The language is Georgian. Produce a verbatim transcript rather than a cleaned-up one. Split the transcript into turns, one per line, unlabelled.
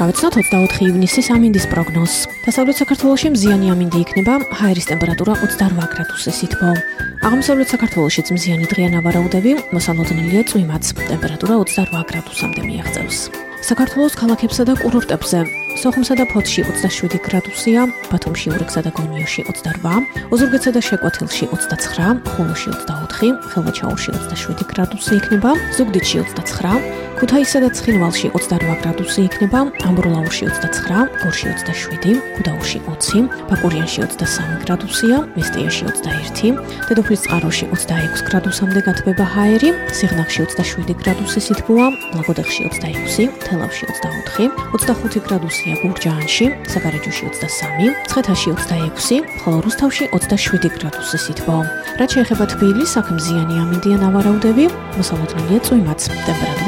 გავეცნოთ ოცდაოთხი ივნისის ამინდის პროგნოზს. დასავლეთ საქართველოში მზიანი ამინდი იქნება, ჰაერის ტემპერატურა ოცდარვა გრადუსის ითბო. აღმოსავლეთ საქართველოშიც მზიანი დღეა ნავარაუდები, მოსალოდნელია წვიმაც, ტემპერატურა ოცდარვა გრადუსამდე მიაღწევს. საქართველოს ქალაქებსა და კურორტებზე სოხუმსა და ფოთში ოცდაშვიდი გრადუსია, ბათუმში, ურიგსა და გონიოში ოცდარვა, ოზურგეთსა და შეკვეთილში ოცდაცხრა, ხულოში ოცდაოთხი, ხილვაჩაურში ოცდაშვიდი გრადუსი იქნება, ზუგდიდში ოცდაცხრა, ქუთაისსა და ცხინვალში ოცდარვა გრადუსი იქნება, ამბროლაურში ოცდაცხრა, გორში ოცდაშვიდი, გუდაურში ოცი, ბაკურიანში ოცდასამი გრადუსია, მესტიაში ოცდაერთი, დედოფლისწყაროში ოცდაექვსი გრადუსამდე გათბება ჰაერი, სიღნაღში ოცდაშვიდი გრადუსის ითბოა, ლაგოდეხში ოცდაექვსი, თელავში ოცდაოთხი, ოცდახუთი გრადუსია გურჯაანში, საგარეჯოში ოცდასამი, მცხეთაში ოცდაექვსი, ხოლო რუსთავში ოცდაშვიდი გრადუსის ითბო. რაც შეეხება თბილისს, აქ მზიანი ამინდია ნავარაუდები, მოსალოდნელია წვიმაც, ტემპერატურა